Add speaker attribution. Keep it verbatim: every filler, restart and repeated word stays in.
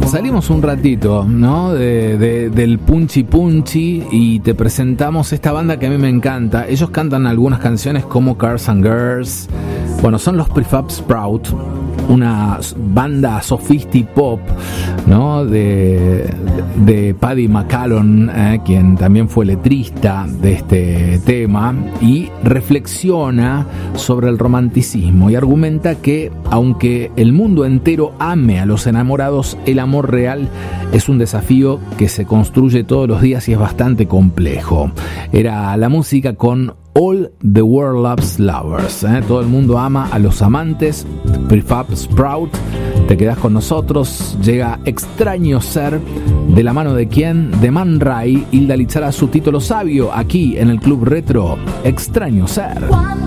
Speaker 1: salimos un ratito, ¿no? De, de, del Punchy Punchy y te presentamos esta banda que a mí me encanta. Ellos cantan algunas canciones como Cars and Girls. Bueno, son los Prefab Sprout, una banda sophisti pop, ¿no? De, de Paddy McCallum, eh, quien también fue letrista de este tema, y reflexiona sobre el romanticismo y argumenta que aunque el mundo entero ame a los enamorados, el amor real es un desafío que se construye todos los días y es bastante complejo. Era la música con All the World Loves Lovers, ¿eh? Todo el mundo ama a los amantes. Prefab Sprout, te quedás con nosotros. Llega Extraño Ser, de la mano de quién, de Man Ray. Hilda Litzara, su título sabio, aquí en el Club Retro. Extraño Ser.